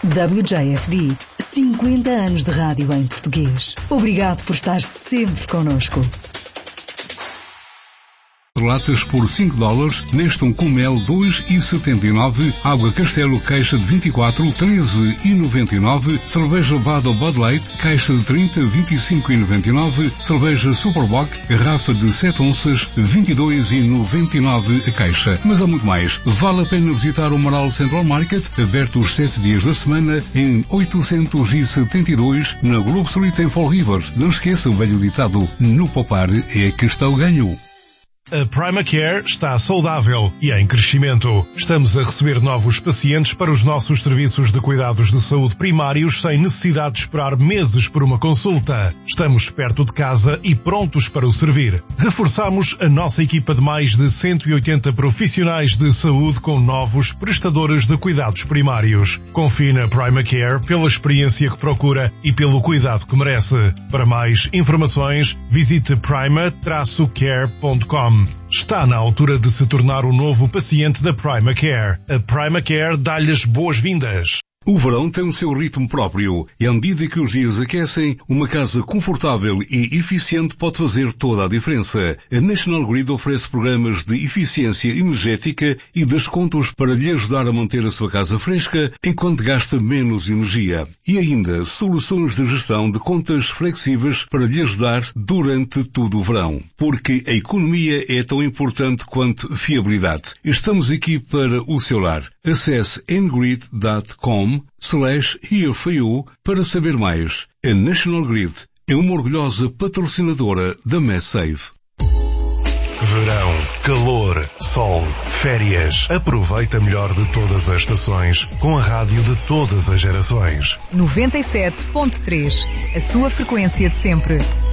WJFD, 50 anos de rádio em português. Obrigado por estar sempre connosco. Latas por $5, Nestum com mel 2,79, Água Castelo caixa de 24, 13,99, cerveja Bud ou Bud Light caixa de 30, 25,99, cerveja Superbock garrafa de 7 onças, 22,99 a caixa. Mas há muito mais. Vale a pena visitar o Maral Central Market, aberto os 7 dias da semana, em 872, na Grove Street em Fall River. Não esqueça o velho ditado, no poupar é que está o ganho. A Primacare está saudável e em crescimento. Estamos a receber novos pacientes para os nossos serviços de cuidados de saúde primários sem necessidade de esperar meses por uma consulta. Estamos perto de casa e prontos para o servir. Reforçamos a nossa equipa de mais de 180 profissionais de saúde com novos prestadores de cuidados primários. Confie na Primacare pela experiência que procura e pelo cuidado que merece. Para mais informações, visite prima-care.com. Está na altura de se tornar o novo paciente da Primacare. A Primacare dá-lhe as boas-vindas. O verão tem o seu ritmo próprio e à medida que os dias aquecem, uma casa confortável e eficiente pode fazer toda a diferença. A National Grid oferece programas de eficiência energética e descontos para lhe ajudar a manter a sua casa fresca enquanto gasta menos energia. E ainda soluções de gestão de contas flexíveis para lhe ajudar durante todo o verão. Porque a economia é tão importante quanto fiabilidade. Estamos aqui para o seu lar. Acesse ngrid.com/here for you para saber mais. A National Grid é uma orgulhosa patrocinadora da MassSave. Verão, calor, sol, férias. Aproveita melhor de todas as estações com a rádio de todas as gerações. 97.3, a sua frequência de sempre.